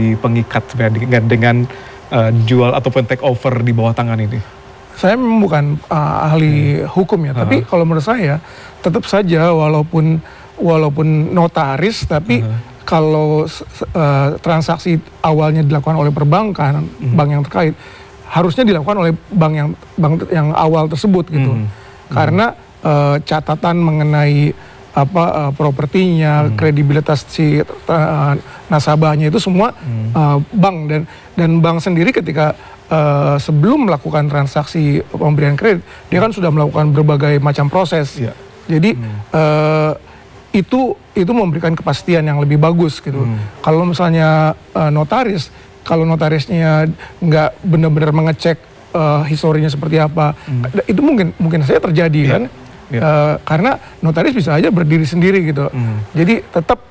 pengikat dengan jual ataupun take over di bawah tangan ini? Saya memang bukan ahli hukum ya, tapi kalau menurut saya tetap saja walaupun notaris, tapi kalau transaksi awalnya dilakukan oleh perbankan, bank yang terkait, harusnya dilakukan oleh bank yang awal tersebut gitu. Karena catatan mengenai propertinya, kredibilitas si nasabahnya itu semua bank, dan bank sendiri ketika sebelum melakukan transaksi pemberian kredit, dia kan sudah melakukan berbagai macam proses. Jadi itu memberikan kepastian yang lebih bagus gitu. Kalau misalnya notaris, kalau notarisnya nggak benar-benar mengecek historinya seperti apa, itu mungkin saja terjadi kan. Karena notaris bisa aja berdiri sendiri gitu. Jadi tetap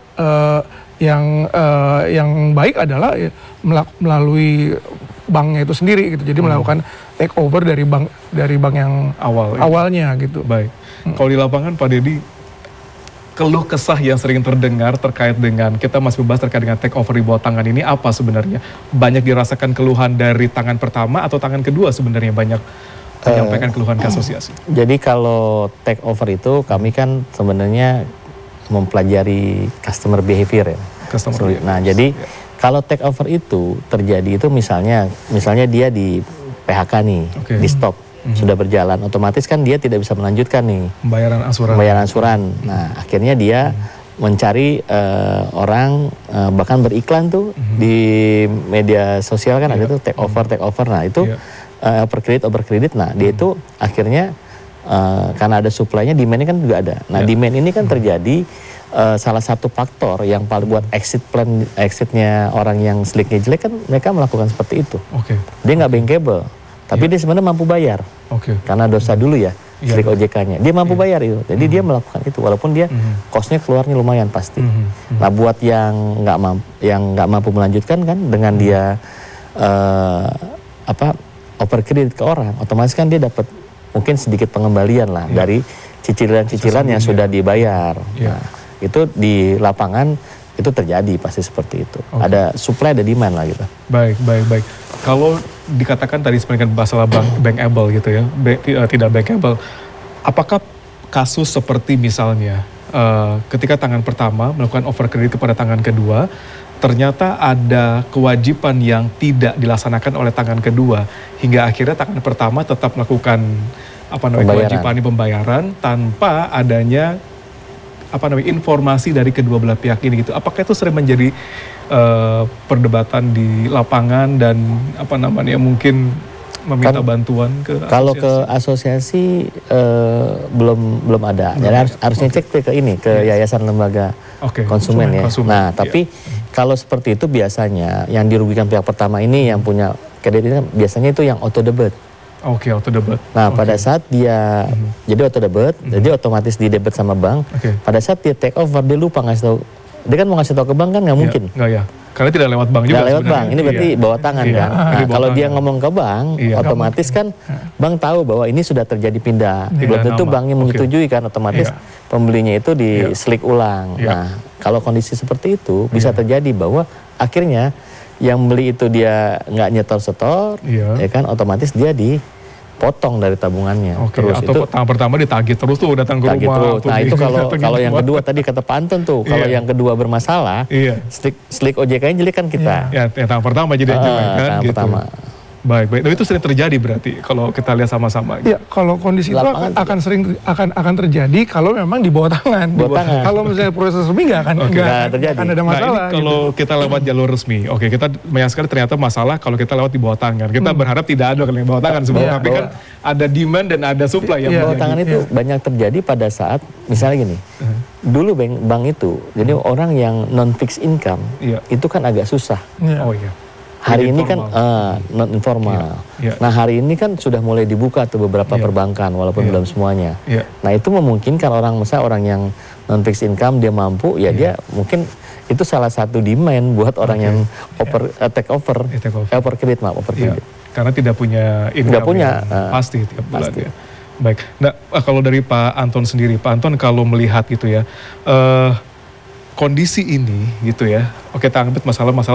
yang baik adalah melalui banknya itu sendiri gitu. Jadi melakukan take over dari bank yang awalnya gitu. Baik. Kalau di lapangan Pak Deddy, keluh kesah yang sering terdengar terkait dengan, kita masih membahas terkait dengan take over di bawah tangan ini apa sebenarnya? Banyak dirasakan keluhan dari tangan pertama atau tangan kedua sebenarnya banyak menyampaikan keluhan ke asosiasi? Jadi kalau take over itu kami kan sebenarnya mempelajari customer behavior ya. Nah jadi kalau take over itu terjadi itu misalnya dia di PHK nih, di stop, sudah berjalan, otomatis kan dia tidak bisa melanjutkan nih pembayaran ansuran. Nah akhirnya dia mencari orang, bahkan beriklan tuh di media sosial kan ada tuh take over. Nah itu over kredit. Nah dia itu akhirnya karena ada supply-nya, demand-nya kan juga ada. Nah demand ini kan terjadi salah satu faktor yang paling buat exitnya orang yang slicknya jelek kan mereka melakukan seperti itu. Dia nggak bankable, tapi dia sebenarnya mampu bayar. Karena dosa dulu ya, slick OJK-nya. Dia mampu bayar itu, jadi dia melakukan itu walaupun dia cost-nya keluarnya lumayan pasti. Nah buat yang nggak mampu melanjutkan kan dengan dia over kredit ke orang, otomatis kan dia dapat mungkin sedikit pengembalian lah dari cicilan-cicilan yang sudah dibayar. Nah, itu di lapangan itu terjadi pasti seperti itu. Ada supply, ada demand lah gitu. Baik. Kalau dikatakan tadi sebenarnya masalah bankable gitu ya, tidak bankable. Apakah kasus seperti misalnya ketika tangan pertama melakukan over kredit kepada tangan kedua, ternyata ada kewajiban yang tidak dilaksanakan oleh tangan kedua hingga akhirnya tangan pertama tetap melakukan kewajiban pembayaran tanpa adanya informasi dari kedua belah pihak ini gitu. Apakah itu sering menjadi perdebatan di lapangan dan mungkin meminta bantuan ke asosiasi? Kalau ke asosiasi belum ada. Jadi harusnya cek ke yayasan lembaga konsumen ya. Nah, tapi kalau seperti itu biasanya yang dirugikan pihak pertama ini yang punya kredit ini biasanya itu yang auto debit. Auto debit. Nah, pada saat dia jadi auto debit, jadi otomatis di debit sama bank. Pada saat dia take over, dia lupa ngasih tahu. Dia kan mau ngasih tahu ke bank kan nggak mungkin. Karena tidak lewat bank juga. Tidak lewat bank. Ini berarti bawah tangan kan. Nah, kalau dia ngomong ke bank, otomatis kan bank tahu bahwa ini sudah terjadi pindah. Belum tentu banknya menyetujui kan, otomatis pembelinya itu di slick ulang. Nah, kalau kondisi seperti itu bisa terjadi bahwa akhirnya yang beli itu dia nggak nyetor-setor, ya kan, otomatis dia dipotong dari tabungannya. Terus atau tahun pertama ditagih terus tuh datang ke rumah. Nah itu kalau yang kedua tadi kata Pak Anton tuh, kalau yang kedua bermasalah, slick OJK-nya jelek kan kita. Ya, tahun pertama jadi jelek kan. Tahun pertama. Baik. Tapi itu sering terjadi berarti kalau kita lihat sama-sama. Iya, kalau kondisi itu akan terjadi kalau memang di bawah tangan. Kalau misalnya proses resmi nggak akan ada masalah. Ini kalau kita lewat jalur resmi, kita banyak sekali ternyata masalah kalau kita lewat di bawah tangan. Kita berharap tidak ada kalau di bawah tangan sebenarnya, tapi kan ada demand dan ada supply yang bawah tangan itu banyak terjadi pada saat misalnya gini. Dulu bank itu, jadi orang yang non fixed income itu kan agak susah. Hari ini kan non informal. Nah hari ini kan sudah mulai dibuka tuh beberapa perbankan walaupun belum semuanya. Nah itu memungkinkan orang yang non fixed income dia mampu dia mungkin itu salah satu demand buat orang yang take over kredit. Karena tidak punya pasti tiap bulan ya. Baik. Nah kalau dari Pak Anton sendiri, Pak Anton kalau melihat gitu ya kondisi ini gitu ya. Kita anggap masalah